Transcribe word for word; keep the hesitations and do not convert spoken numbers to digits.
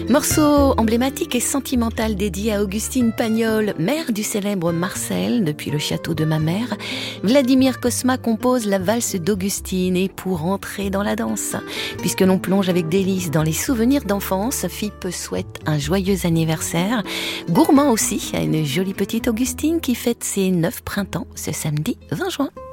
Morceau emblématique et sentimental dédié à Augustine Pagnol, mère du célèbre Marcel, depuis le château de ma mère. Vladimir Cosma compose la valse d'Augustine et pour entrer dans la danse, puisque l'on plonge avec délice dans les souvenirs d'enfance, Fipe souhaite un joyeux anniversaire. Gourmand aussi à une jolie petite Augustine qui fête ses neuf printemps ce samedi vingt juin.